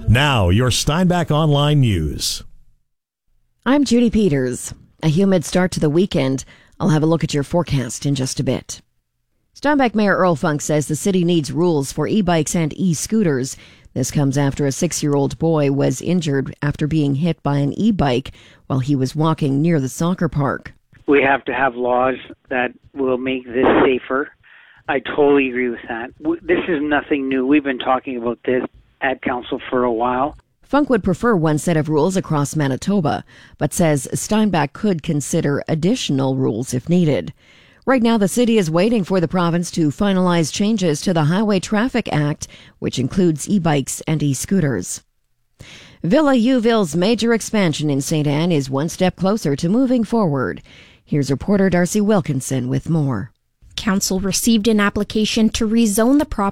Now, your Steinbach Online News. I'm Judy Peters. A humid start to the weekend. I'll have a look at your forecast in just a bit. Steinbach Mayor Earl Funk says the city needs rules for e-bikes and e-scooters. This comes after a 6-year-old boy was injured after being hit by an e-bike while he was walking near the soccer park. We have to have laws that will make this safer. I totally agree with that. This is nothing new. We've been talking about this at council for a while. Funk would prefer one set of rules across Manitoba, but says Steinbach could consider additional rules if needed. Right now, the city is waiting for the province to finalize changes to the Highway Traffic Act, which includes e-bikes and e-scooters. Villa Youville's major expansion in St. Anne is one step closer to moving forward. Here's reporter Darcy Wilkinson with more. Council received an application to rezone the property